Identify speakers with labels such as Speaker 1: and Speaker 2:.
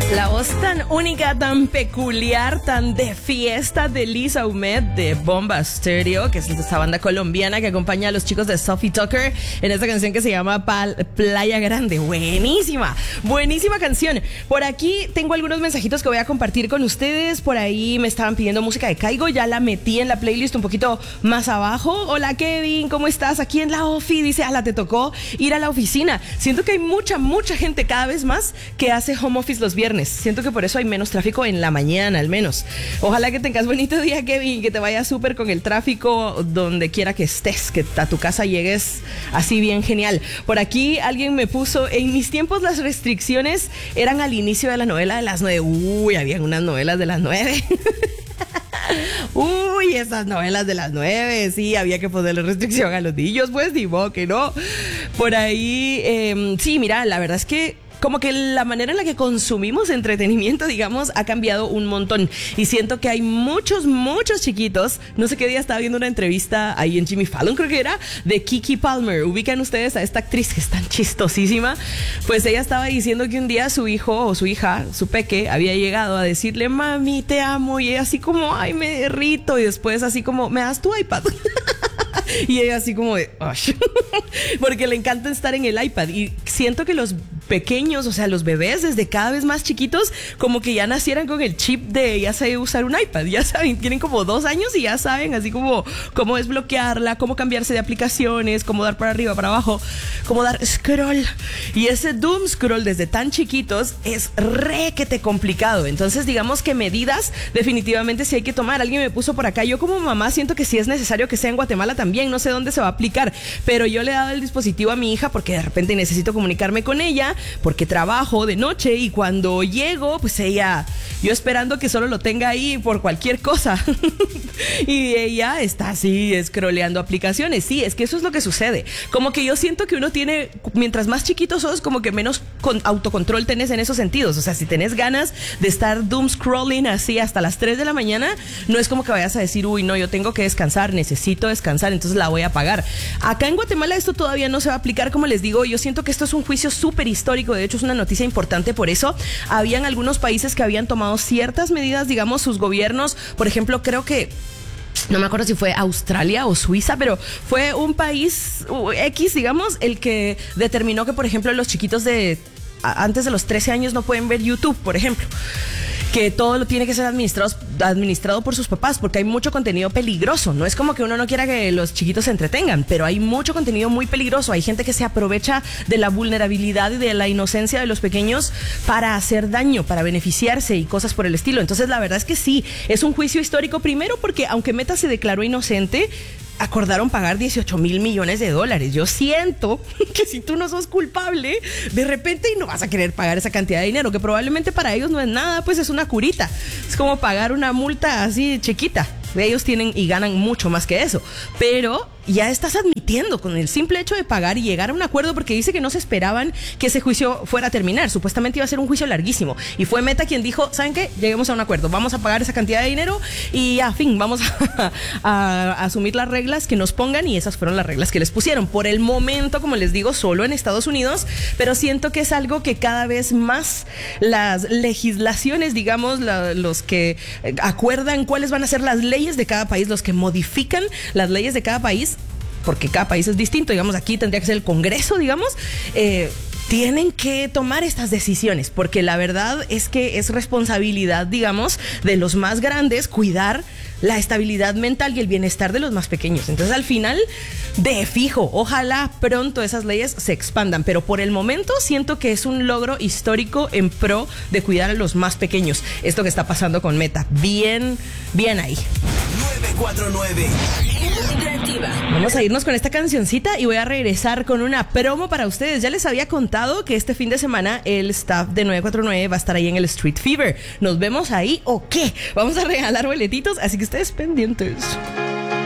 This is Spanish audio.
Speaker 1: La voz tan única, tan peculiar, tan de fiesta de Liz Ahmed de Bomba Stereo, que es esta banda colombiana que acompaña a los chicos de Sophie Tucker en esta canción que se llama Playa Grande. Buenísima, buenísima canción. Por aquí tengo algunos mensajitos que voy a compartir con ustedes. Por ahí me estaban pidiendo música de Caigo, ya la metí en la playlist un poquito más abajo. Hola Kevin, ¿cómo estás? Aquí en la ofi, dice, te tocó ir a la oficina. Siento que hay mucha gente cada vez más que hace home office los viernes. Siento que por eso hay menos tráfico en la mañana, al menos. Ojalá que tengas bonito día, Kevin, que te vaya súper con el tráfico donde quiera que estés, que a tu casa llegues así bien genial. Por aquí alguien me puso, en mis tiempos las restricciones eran al inicio de la novela de las 9. Uy, habían unas novelas de las 9. Uy, esas novelas de las 9, sí, había que ponerle restricción a los niños, pues, ni modo que no. Por ahí, sí, mira, la verdad es que como que la manera en la que consumimos entretenimiento, digamos, ha cambiado un montón. Y siento que hay muchos chiquitos. No sé qué día estaba viendo una entrevista ahí en Jimmy Fallon, creo que era, de Keke Palmer. Ubican ustedes a esta actriz que es tan chistosísima. Pues ella estaba diciendo que un día su hijo o su hija, su peque, había llegado a decirle, mami, te amo. Y ella así como, ay, me derrito. Y después así como, ¿me das tu iPad? Y ella así como de, porque le encanta estar en el iPad. Y siento que los pequeños, o sea, los bebés desde cada vez más chiquitos, como que ya nacieran con el chip de ya sabe usar un iPad, ya saben, tienen como 2 años y ya saben así como cómo desbloquearla, cómo cambiarse de aplicaciones, cómo dar para arriba, para abajo, cómo dar scroll. Y ese doom scroll desde tan chiquitos es requete complicado. Entonces digamos que medidas definitivamente sí hay que tomar. Alguien me puso por acá, yo como mamá siento que sí es necesario que sea en Guatemala también, no sé dónde se va a aplicar, pero yo le he dado el dispositivo a mi hija porque de repente necesito comunicarme con ella, porque trabajo de noche y cuando llego, pues ella, yo esperando que solo lo tenga ahí por cualquier cosa. Y ella está así scrolleando aplicaciones. Sí, es que eso es lo que sucede. Como que yo siento que uno tiene, mientras más chiquito sos, como que menos autocontrol tenés en esos sentidos. O sea, si tenés ganas de estar doom scrolling así hasta las 3 de la mañana, no es como que vayas a decir, uy, no, yo tengo que descansar, necesito descansar, entonces la voy a apagar. Acá en Guatemala esto todavía no se va a aplicar, como les digo. Yo siento que esto es un juicio súper histórico. De hecho, es una noticia importante por eso. Habían algunos países que habían tomado ciertas medidas, digamos, sus gobiernos. Por ejemplo, creo que no me acuerdo si fue Australia o Suiza, pero fue un país X, digamos, el que determinó que, por ejemplo, los chiquitos de antes de los 13 años no pueden ver YouTube, por ejemplo. Que todo lo tiene que ser administrado por sus papás, porque hay mucho contenido peligroso. No es como que uno no quiera que los chiquitos se entretengan, pero hay mucho contenido muy peligroso. Hay gente que se aprovecha de la vulnerabilidad y de la inocencia de los pequeños para hacer daño, para beneficiarse y cosas por el estilo. Entonces la verdad es que sí, es un juicio histórico, primero porque aunque Meta se declaró inocente, acordaron pagar $18 mil millones. Yo siento que si tú no sos culpable, de repente no vas a querer pagar esa cantidad de dinero, que probablemente para ellos no es nada, pues es una curita. Es como pagar una multa así chiquita. Ellos tienen y ganan mucho más que eso. Pero ya estás admitiendo con el simple hecho de pagar y llegar a un acuerdo, porque dice que no se esperaban que ese juicio fuera a terminar. Supuestamente iba a ser un juicio larguísimo. Y fue Meta quien dijo, ¿saben qué? Lleguemos a un acuerdo. Vamos a pagar esa cantidad de dinero y a fin, vamos a asumir las reglas que nos pongan, y esas fueron las reglas que les pusieron. Por el momento, como les digo, solo en Estados Unidos, pero siento que es algo que cada vez más las legislaciones, digamos, los que acuerdan cuáles van a ser las leyes de cada país, los que modifican las leyes de cada país, porque cada país es distinto, digamos, aquí tendría que ser el Congreso, digamos, tienen que tomar estas decisiones, porque la verdad es que es responsabilidad, digamos, de los más grandes cuidar la estabilidad mental y el bienestar de los más pequeños. Entonces, al final, de fijo, ojalá pronto esas leyes se expandan, pero por el momento siento que es un logro histórico en pro de cuidar a los más pequeños. Esto que está pasando con Meta, bien ahí.
Speaker 2: 949.
Speaker 1: Vamos a irnos con esta cancioncita y voy a regresar con una promo para ustedes. Ya les había contado que este fin de semana el staff de 949 va a estar ahí en el Street Fever. ¿Nos vemos ahí o qué? Vamos a regalar boletitos, así que ustedes pendientes.